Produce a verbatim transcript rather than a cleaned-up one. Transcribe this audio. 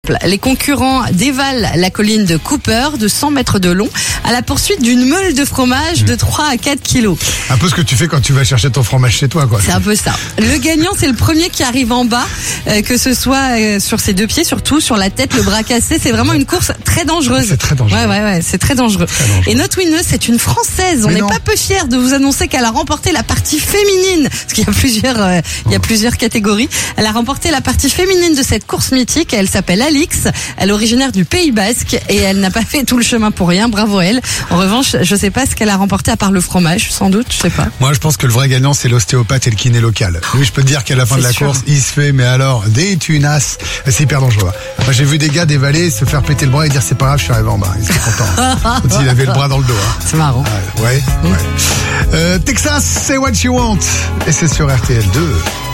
simple. Les concurrents dévalent la colline de Cooper de cent mètres de long à la poursuite d'une meule de fromage de trois à quatre kilos. Un peu ce que tu fais quand tu vas chercher ton fromage chez toi, quoi. C'est un peu ça. Le gagnant, c'est le premier qui arrive en bas, euh, que ce soit euh, sur ses deux pieds, surtout sur la tête, le bras cassé. C'est vraiment une course très dangereuse. C'est très dangereux. Ouais, ouais, ouais, c'est très dangereux. Très dangereux. Et notre winneuse, c'est une Française. On Mais n'est non. pas peu fiers de vous annoncer qu'elle a remporté la partie féminine, parce qu'il y a plusieurs, euh, il y a plusieurs catégories. Elle a remporté la partie féminine de cette course mythique. Elle s'appelle Alix. Elle est originaire du Pays Basque et elle n'a pas fait tout le chemin pour rien. Bravo à elle. En revanche, je sais pas ce qu'elle a remporté à part le fromage, sans doute, je sais pas. Moi, je pense que le vrai gagnant, c'est l'ostéopathe et le kiné local. Lui, je peux te dire qu'à la fin C'est de la sûr. course, il se fait, mais alors, des tunasses. C'est hyper dangereux. Moi, j'ai vu des gars dévaler, se faire péter le bras et dire c'est pas grave, je suis arrivé en bas. Ils étaient contents. Quand il avait le bras dans le dos. Hein. C'est marrant. Ah, ouais, ouais. Euh, Texas, c'est what you want. Et c'est sur R T L deux.